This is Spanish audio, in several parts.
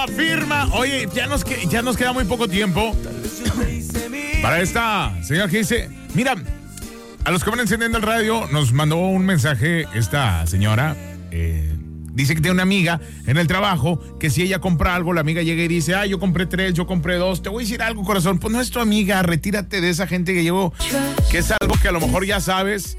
firma. Oye, ya nos queda muy poco tiempo para esta señora que dice, mira, a los que van encendiendo el radio, nos mandó un mensaje esta señora. Dice que tiene una amiga en el trabajo que si ella compra algo, la amiga llega y dice, yo compré 3, yo compré 2. Te voy a decir algo, corazón, pues no es tu amiga, retírate de esa gente que llegó, que es algo que a lo mejor ya sabes.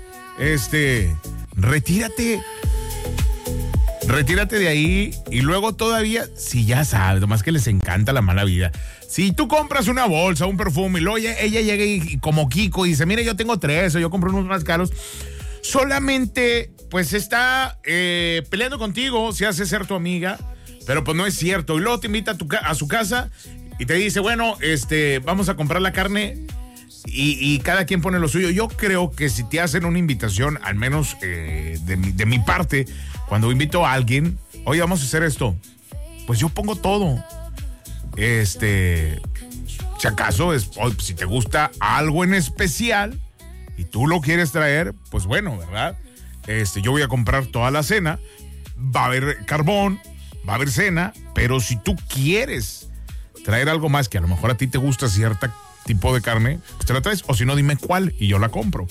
Retírate de ahí y luego todavía, si ya sabes, nomás que les encanta la mala vida. Si tú compras una bolsa, un perfume y luego ella llega y como Kiko dice, mira, yo tengo 3 o yo compré unos más caros, solamente pues está peleando contigo, se hace ser tu amiga, pero pues no es cierto. Y luego te invita a su casa y te dice, bueno, vamos a comprar la carne y cada quien pone lo suyo. Yo creo que si te hacen una invitación, al menos de mi parte, cuando invito a alguien, oye, vamos a hacer esto, pues yo pongo todo. Si acaso, si te gusta algo en especial y tú lo quieres traer, pues bueno, ¿verdad? Yo voy a comprar toda la cena, va a haber carbón, va a haber cena, pero si tú quieres traer algo más que a lo mejor a ti te gusta cierto tipo de carne, pues te la traes, o si no, dime cuál y yo la compro.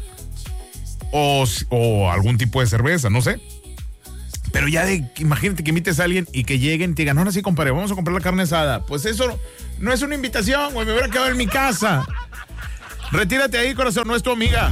O algún tipo de cerveza, no sé. Pero ya imagínate que invites a alguien y que lleguen y te digan, ahora sí, compadre, vamos a comprar la carne asada. Pues eso no es una invitación, güey, me hubiera quedado en mi casa. Retírate ahí, corazón, no es tu amiga.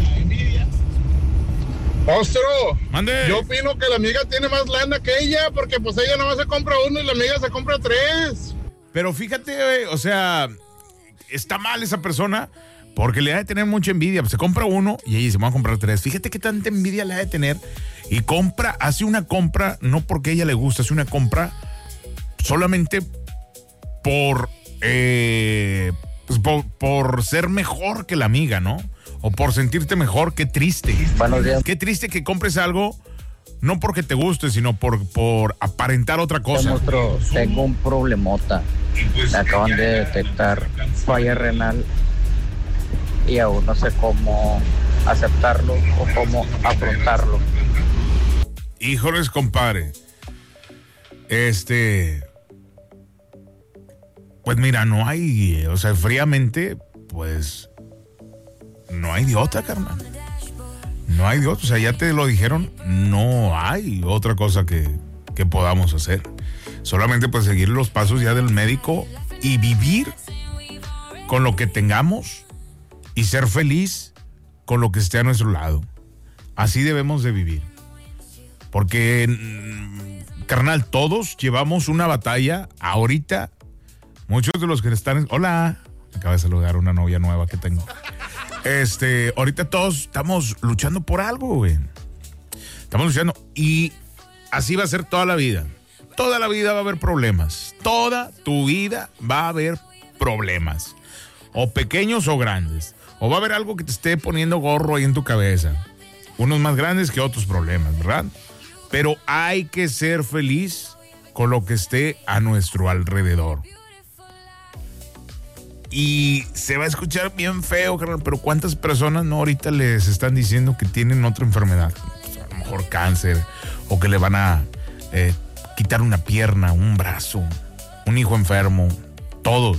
Ostro, mande. Yo opino que la amiga tiene más lana que ella, porque pues ella nomás se compra uno y la amiga se compra 3. Pero fíjate, güey, o sea, está mal esa persona porque le ha de tener mucha envidia. Pues se compra uno y ella dice, vamos a comprar 3. Fíjate qué tanta envidia le ha de tener. Y hace una compra, no porque a ella le gusta, hace una compra solamente por ser mejor que la amiga, ¿no? O por sentirte mejor. Qué triste. Buenos días. Qué triste que compres algo no porque te guste, sino por aparentar otra cosa. Tengo un problemota. Me acaban de detectar falla renal y aún no sé cómo aceptarlo o cómo afrontarlo. Híjoles, compadre. Pues mira, no hay, o sea, fríamente, pues no hay de otra, carnal. No hay de otra, o sea, ya te lo dijeron, no hay otra cosa que podamos hacer. Solamente pues seguir los pasos ya del médico y vivir con lo que tengamos y ser feliz con lo que esté a nuestro lado. Así debemos de vivir. Porque, carnal, todos llevamos una batalla ahorita. Muchos de los que están... Hola, acaba de saludar una novia nueva que tengo. Ahorita todos estamos luchando por algo, güey. Estamos luchando y así va a ser toda la vida. Toda la vida va a haber problemas. Toda tu vida va a haber problemas. O pequeños o grandes. O va a haber algo que te esté poniendo gorro ahí en tu cabeza. Unos más grandes que otros problemas, ¿verdad? Pero hay que ser feliz con lo que esté a nuestro alrededor. Y se va a escuchar bien feo, carnal, pero ¿cuántas personas no ahorita les están diciendo que tienen otra enfermedad? Pues a lo mejor cáncer, o que le van a quitar una pierna, un brazo, un hijo enfermo. Todos.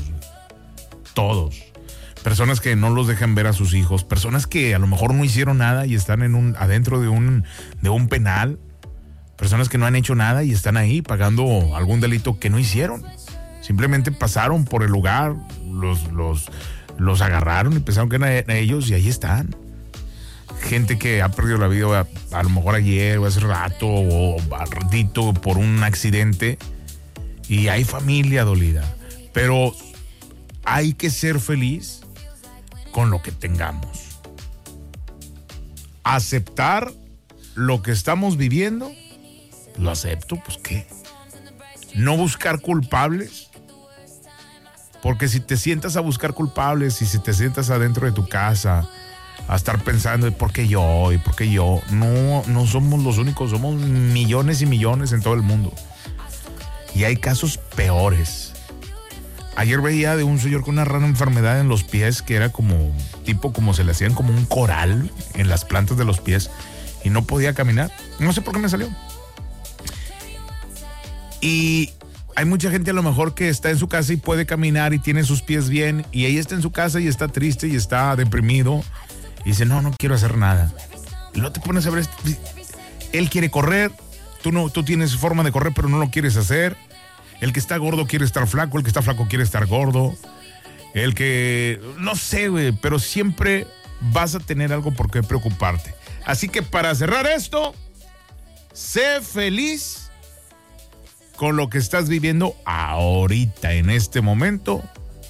Personas que no los dejan ver a sus hijos, personas que a lo mejor no hicieron nada y están adentro de un penal. Personas que no han hecho nada y están ahí pagando algún delito que no hicieron. Simplemente pasaron por el lugar, los agarraron y pensaron que eran ellos y ahí están. Gente que ha perdido la vida a lo mejor ayer o hace rato o al ratito por un accidente. Y hay familia dolida. Pero hay que ser feliz con lo que tengamos. Aceptar lo que estamos viviendo. Lo acepto, pues ¿qué? No buscar culpables. Porque si te sientas a buscar culpables, si te sientas adentro de tu casa a estar pensando ¿por qué yo? ¿Y por qué yo? No somos los únicos, somos millones y millones en todo el mundo. Y hay casos peores. Ayer veía de un señor con una rara enfermedad en los pies que era como se le hacían como un coral en las plantas de los pies y no podía caminar. No sé por qué me salió. Y hay mucha gente a lo mejor que está en su casa y puede caminar y tiene sus pies bien, y ella está en su casa y está triste y está deprimido y dice, no quiero hacer nada. Y luego te pones a ver, él quiere correr, tú tienes forma de correr pero no lo quieres hacer. El que está gordo quiere estar flaco, el que está flaco quiere estar gordo. El que, no sé, güey, pero siempre vas a tener algo por qué preocuparte. Así que para cerrar esto, sé feliz con lo que estás viviendo ahorita, en este momento,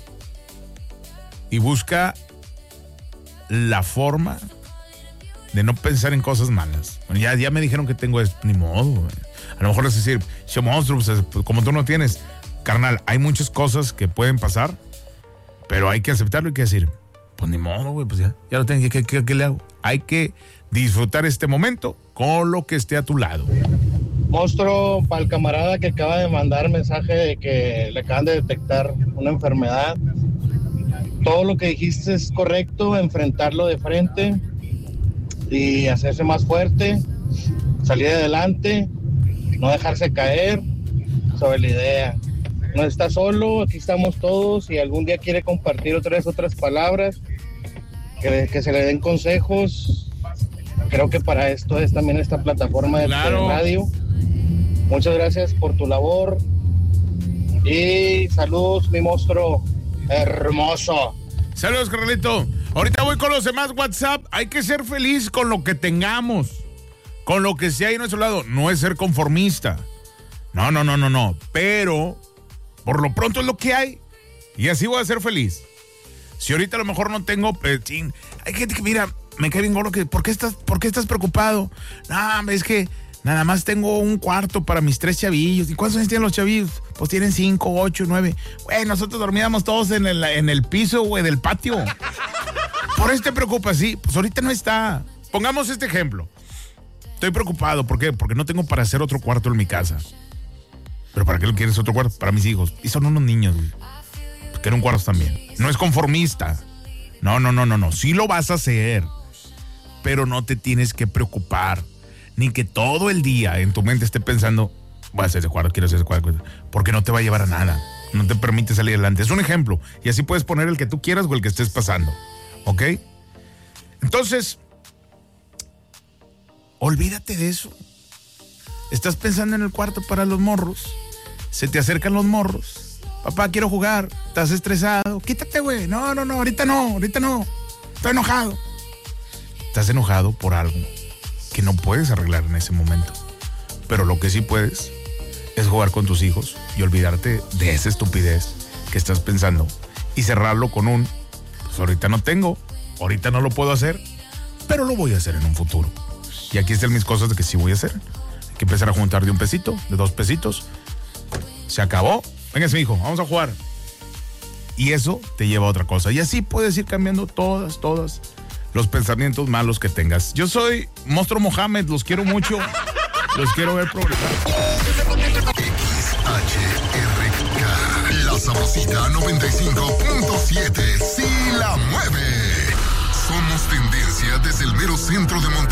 y busca la forma de no pensar en cosas malas. Bueno, ya me dijeron que tengo esto, ni modo, güey. A lo mejor es decir, monstruo, pues, como tú no tienes, carnal, hay muchas cosas que pueden pasar, pero hay que aceptarlo y hay que decir, pues ni modo, güey, pues ya lo tengo, ¿qué le hago? Hay que disfrutar este momento con lo que esté a tu lado. Monstruo, para el camarada que acaba de mandar mensaje de que le acaban de detectar una enfermedad, todo lo que dijiste es correcto, enfrentarlo de frente y hacerse más fuerte, salir adelante, no dejarse caer sobre la idea. No está solo, aquí estamos todos, y algún día quiere compartir otras palabras, que se le den consejos. Creo que para esto es también esta plataforma de radio. Muchas gracias por tu labor y saludos, mi monstruo hermoso. Saludos, carnalito. Ahorita voy con los demás WhatsApp. Hay que ser feliz con lo que tengamos, con lo que sea ahí a nuestro lado. No es ser conformista. No. Pero por lo pronto es lo que hay y así voy a ser feliz. Si ahorita a lo mejor no tengo, hay gente que mira, me cae bien gordo, que ¿por qué estás preocupado? No, es que nada más tengo un cuarto para mis 3 chavillos. ¿Y cuántos años tienen los chavillos? Pues tienen 5, 8, 9. Güey, nosotros dormíamos todos en el piso, güey, del patio. Por eso te preocupas, sí. Pues ahorita no está. Pongamos este ejemplo. Estoy preocupado, ¿por qué? Porque no tengo para hacer otro cuarto en mi casa. ¿Pero para qué lo quieres otro cuarto? Para mis hijos. Y son unos niños, güey. Quieren un cuarto también. No es conformista. No. Sí lo vas a hacer. Pero no te tienes que preocupar. Ni que todo el día en tu mente esté pensando, voy a hacer ese cuarto, quiero hacer ese cuarto. Porque no te va a llevar a nada. No te permite salir adelante. Es un ejemplo. Y así puedes poner el que tú quieras o el que estés pasando. ¿Ok? Entonces, olvídate de eso. Estás pensando en el cuarto para los morros. Se te acercan los morros. Papá, quiero jugar. Estás estresado. Quítate, güey. No, ahorita no. Estoy enojado. Estás enojado por algo que no puedes arreglar en ese momento. Pero lo que sí puedes es jugar con tus hijos y olvidarte de esa estupidez que estás pensando y cerrarlo con pues ahorita no tengo, ahorita no lo puedo hacer, pero lo voy a hacer en un futuro. Y aquí están mis cosas de que sí voy a hacer. Hay que empezar a juntar de 1 pesito, de 2 pesitos. Se acabó. Véngase, hijo, vamos a jugar. Y eso te lleva a otra cosa. Y así puedes ir cambiando todas los pensamientos malos que tengas. Yo soy Monstruo Mohamed, los quiero mucho. Los quiero ver progresar. XHRK, La Sabrosita 95.7, sí la mueve. Somos tendencia desde el mero centro de Monterrey.